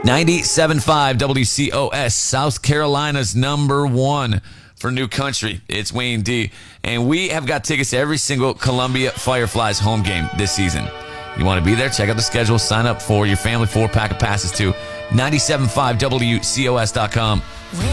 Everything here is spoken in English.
97.5 WCOS, South Carolina's number one for New Country. It's Wayne D. And we have got tickets to every single Columbia Fireflies home game this season. You want to be there? Check out the schedule. Sign up for your family 4-pack of passes to 97.5WCOS.com.